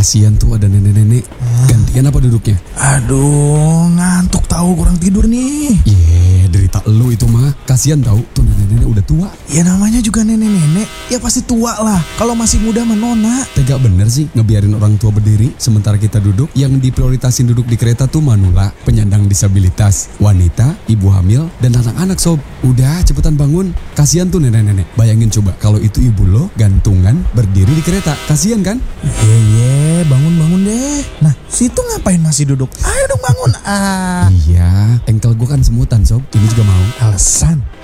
Kasian tuh ada nenek-nenek. Gantian apa duduknya? Aduh, ngantuk tahu, kurang tidur nih. Derita lu itu mah. Kasian tahu tuh nenek-nenek udah tua. Ya namanya juga nenek-nenek, ya pasti tua lah. Kalau masih muda mah nona. Tega bener sih ngebiarin orang tua berdiri sementara kita duduk. Yang diprioritasin duduk di kereta tuh manula, penyandang disabilitas, wanita, ibu hamil, dan anak-anak sob. Udah cepetan bangun. Kasian tuh nenek-nenek. Bayangin coba kalau itu ibu lo gantungan berdiri di kereta. Kasian kan? Bangun deh. Nah, situ ngapain masih duduk? Ayo dong bangun. Iya, engkel gue kan semutan sob. Ini juga mau. Alasan.